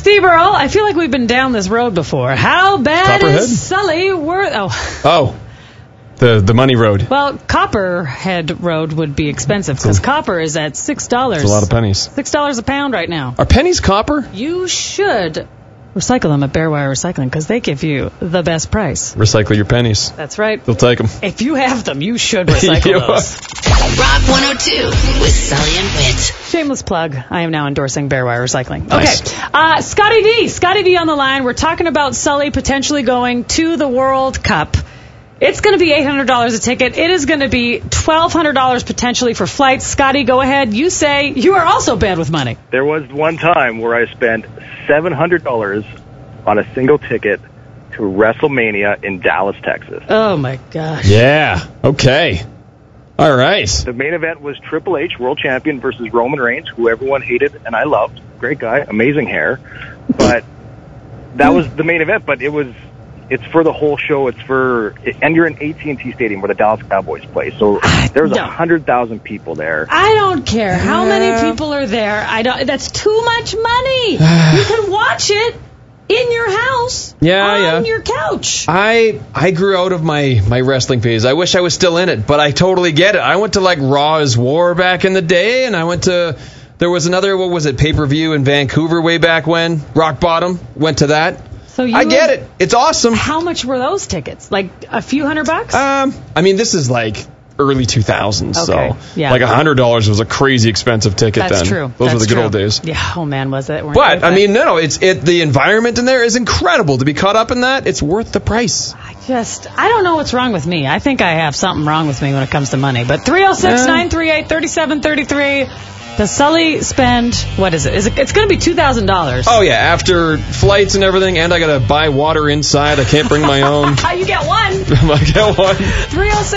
Steve Earle, I feel like we've been down this road before. How bad Copperhead? is Sully worth? Oh, the money road. Well, Copperhead Road would be expensive because copper is at $6. That's a lot of pennies. $6 a pound right now. Are pennies copper? You should recycle them at Bearwire Recycling because they give you the best price. Recycle your pennies. That's right. They'll take them. If you have them, you should recycle those. Rock 102 with Sully and Whit. Shameless plug. I am now endorsing Bearwire Recycling. Nice. Okay. Scotty D on the line. We're talking about Sully potentially going to the World Cup. It's going to be $800 a ticket. It is going to be $1,200 potentially for flights. Scotty, go ahead. You say you are also bad with money. There was one time where I spent $700 on a single ticket to WrestleMania in Dallas, Texas. Oh, my gosh. Yeah. Okay. All right. The main event was Triple H, world champion, versus Roman Reigns, who everyone hated and I loved. Great guy, amazing hair. But that was the main event, but it's for the whole show. And you're in AT&T Stadium where the Dallas Cowboys play. So there's 100,000 people there. I don't care how many people are there. That's too much money. You can watch it in your house on your couch. I grew out of my wrestling phase. I wish I was still in it, but I totally get it. I went to like Raw is War back in the day, and I went to, there was another, what was it, pay-per-view in Vancouver way back when, Rock Bottom, went to that. So I get it. It's awesome. How much were those tickets? Like a few $100? I mean, this is like early 2000s, okay. so like $100 was a crazy expensive ticket then. That's true. Those were the good old days. Yeah. Oh man, was it? But I mean, no, the environment in there is incredible. To be caught up in that, it's worth the price. I don't know what's wrong with me. I think I have something wrong with me when it comes to money. But 306-938-3733. Does Sully spend, what is it? It's going to be $2,000. Oh, yeah, after flights and everything, and I got to buy water inside. I can't bring my own. You get one. I get one. 306